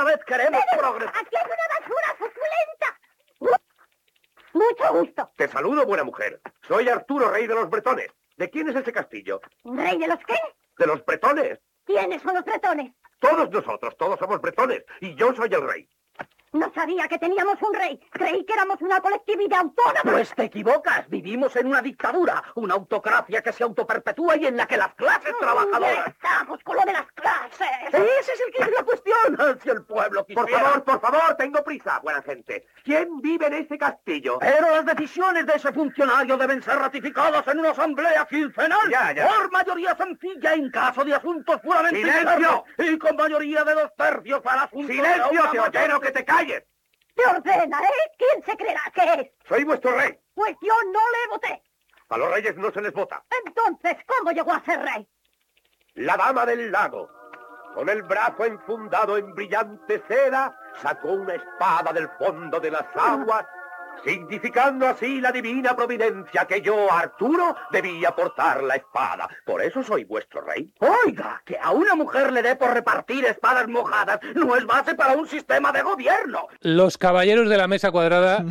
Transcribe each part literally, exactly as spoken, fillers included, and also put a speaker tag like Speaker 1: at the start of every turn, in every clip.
Speaker 1: Esta vez queremos progresar.
Speaker 2: ¡Aquí hay una basura suculenta! Mucho gusto.
Speaker 3: Te saludo, buena mujer. Soy Arturo, rey de los bretones. ¿De quién es ese castillo?
Speaker 2: ¿Rey de los qué?
Speaker 3: De los bretones.
Speaker 2: ¿Quiénes son los bretones?
Speaker 3: Todos nosotros, todos somos bretones. Y yo soy el rey.
Speaker 2: No sabía que teníamos un rey. Creí que éramos una colectividad autónoma.
Speaker 1: Pues te equivocas. Vivimos en una dictadura, una autocracia que se autoperpetúa y en la que las clases trabajadoras...
Speaker 2: Estamos con lo de las clases.
Speaker 1: Ese es el que es la cuestión. Si el pueblo quisiera...
Speaker 3: Por favor, por favor, tengo prisa, buena gente. ¿Quién vive en ese castillo?
Speaker 1: Pero las decisiones de ese funcionario deben ser ratificadas en una asamblea quincenal.
Speaker 3: Ya, ya.
Speaker 1: Por mayoría sencilla en caso de asuntos puramente
Speaker 3: ¡Silencio!
Speaker 1: internos, y con mayoría de dos tercios para asuntos...
Speaker 3: ¡Silencio,
Speaker 1: de una
Speaker 3: te
Speaker 1: mayor-
Speaker 3: ordeno que te calles!
Speaker 2: Te ordena, ¿eh? ¿Quién se creerá que es?
Speaker 3: Soy vuestro rey.
Speaker 2: Pues yo no le voté.
Speaker 3: A los reyes no se les vota.
Speaker 2: Entonces, ¿cómo llegó a ser rey?
Speaker 3: La dama del lago, con el brazo enfundado en brillante seda, sacó una espada del fondo de las aguas, significando así la divina providencia que yo, Arturo, debía portar la espada. Por eso soy vuestro rey.
Speaker 1: Oiga, que a una mujer le dé por repartir espadas mojadas no es base para un sistema de gobierno.
Speaker 4: Los caballeros de la mesa cuadrada,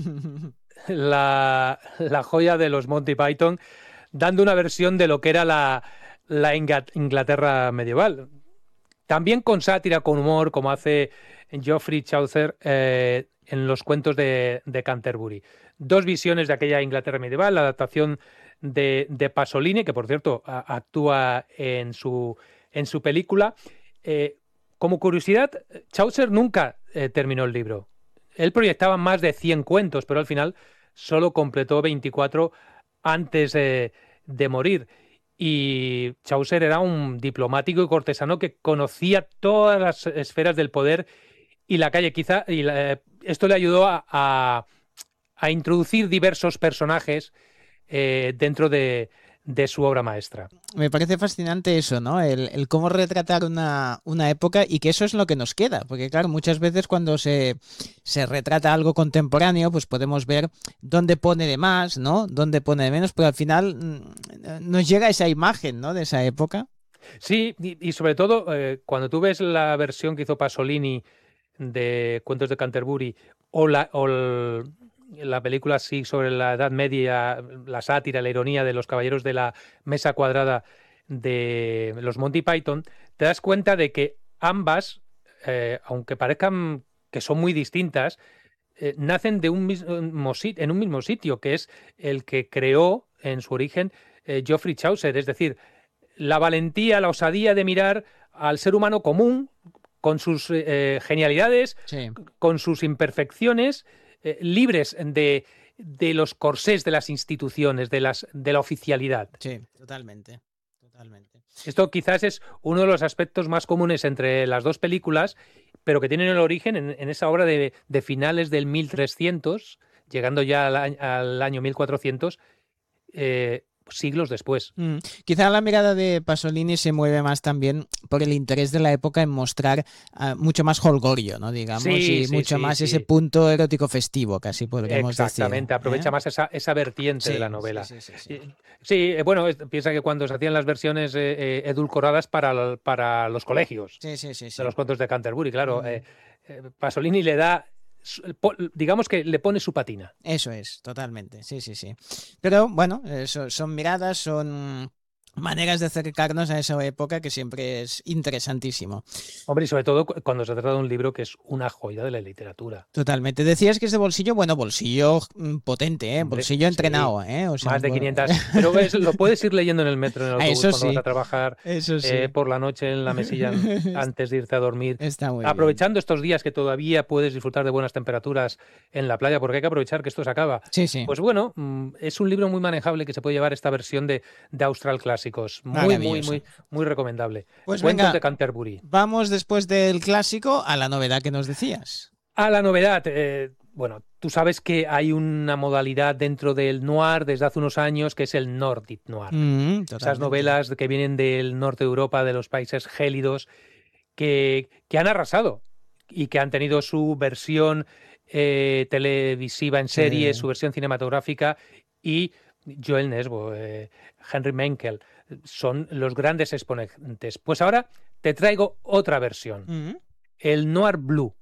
Speaker 4: la, la joya de los Monty Python, dando una versión de lo que era la, la Inga- Inglaterra medieval. También con sátira, con humor, como hace Geoffrey Chaucer eh, en los cuentos de, de Canterbury. Dos visiones de aquella Inglaterra medieval, la adaptación de, de Pasolini, que por cierto a, actúa en su, en su película. Eh, como curiosidad, Chaucer nunca eh, terminó el libro. Él proyectaba más de cien cuentos, pero al final solo completó veinticuatro antes eh, de morir. Y Chaucer era un diplomático y cortesano que conocía todas las esferas del poder y la calle. Quizá y la, esto le ayudó a, a, a introducir diversos personajes eh, dentro de, de su obra maestra.
Speaker 5: Me parece fascinante eso, ¿no? El, el cómo retratar una, una época y que eso es lo que nos queda. Porque, claro, muchas veces cuando se, se retrata algo contemporáneo, pues podemos ver dónde pone de más, ¿no? Dónde pone de menos, pero al final mmm, nos llega esa imagen, ¿no? De esa época.
Speaker 4: Sí, y, y sobre todo eh, cuando tú ves la versión que hizo Pasolini de Cuentos de Canterbury o la, o el, la película sí sobre la Edad Media, la sátira, la ironía de los caballeros de la mesa cuadrada de los Monty Python, te das cuenta de que ambas, eh, aunque parezcan que son muy distintas, eh, nacen de un mismo sit- en un mismo sitio, que es el que creó en su origen eh, Geoffrey Chaucer, es decir, la valentía, la osadía de mirar al ser humano común, con sus eh, genialidades,
Speaker 5: Sí.
Speaker 4: con sus imperfecciones, eh, libres de, de los corsés de las instituciones, de, las, de la oficialidad.
Speaker 5: Sí, totalmente, totalmente.
Speaker 4: Esto quizás es uno de los aspectos más comunes entre las dos películas, pero que tienen el origen en, en esa obra de, de finales del mil trescientos, llegando ya al, año- al año mil cuatrocientos, eh, siglos después.
Speaker 5: Mm. Quizá la mirada de Pasolini se mueve más también por el interés de la época en mostrar uh, mucho más holgorio, ¿no? Digamos,
Speaker 4: Sí,
Speaker 5: y
Speaker 4: sí,
Speaker 5: mucho
Speaker 4: sí,
Speaker 5: más
Speaker 4: sí.
Speaker 5: ese punto erótico festivo, casi podríamos
Speaker 4: Exactamente,
Speaker 5: decir.
Speaker 4: aprovecha
Speaker 5: ¿eh?
Speaker 4: más esa, esa vertiente
Speaker 5: Sí,
Speaker 4: de la novela.
Speaker 5: sí, sí, sí, sí.
Speaker 4: Sí, sí, eh, bueno, es- piensa que cuando se hacían las versiones eh, eh, edulcoradas para, l- para los colegios
Speaker 5: Sí, sí, sí, sí.
Speaker 4: de los cuentos de Canterbury, claro,
Speaker 5: Mm.
Speaker 4: eh, eh, Pasolini le da, su- po- digamos que le pone su patina.
Speaker 5: Eso es, totalmente, sí, sí, sí. Pero bueno, eh, so- son miradas, son maneras de acercarnos a esa época que siempre es interesantísimo.
Speaker 4: Hombre, y sobre todo cu- cuando se trata de un libro que es una joya de la literatura.
Speaker 5: Totalmente. Decías que es de bolsillo, bueno, bolsillo mm, potente, ¿eh?
Speaker 4: Hombre,
Speaker 5: Bolsillo
Speaker 4: sí,
Speaker 5: entrenado, ¿eh? O sea,
Speaker 4: Más de
Speaker 5: bo-
Speaker 4: quinientas. Pero ves, lo puedes ir leyendo en el metro, en el
Speaker 5: Ah,
Speaker 4: autobús,
Speaker 5: eso
Speaker 4: cuando
Speaker 5: sí.
Speaker 4: vas a trabajar
Speaker 5: Eso sí.
Speaker 4: eh, por la noche en la mesilla antes de irte a dormir.
Speaker 5: Está muy
Speaker 4: Aprovechando estos días que todavía puedes disfrutar de buenas temperaturas en la playa, porque hay que aprovechar que esto se acaba.
Speaker 5: bien. Sí, sí.
Speaker 4: Pues bueno, mm, es un libro muy manejable que se puede llevar esta versión de, de Austral Clásicos. Muy, muy,
Speaker 5: Maravilloso.
Speaker 4: muy, muy recomendable.
Speaker 5: Pues
Speaker 4: Cuentos
Speaker 5: venga.
Speaker 4: de Canterbury.
Speaker 5: Vamos después del clásico a la novedad que nos decías.
Speaker 4: A la novedad, eh, bueno, tú sabes que hay una modalidad dentro del noir desde hace unos años que es el Nordic Noir.
Speaker 5: Mm,
Speaker 4: Esas
Speaker 5: totalmente.
Speaker 4: novelas que vienen del norte de Europa, de los países gélidos, que, que han arrasado y que han tenido su versión eh, televisiva en serie,
Speaker 5: Sí.
Speaker 4: su versión cinematográfica, y Joel Nesbo, eh, Henry Menkel, son los grandes exponentes. Pues ahora te traigo otra versión,
Speaker 5: Mm.
Speaker 4: el Noir Blue.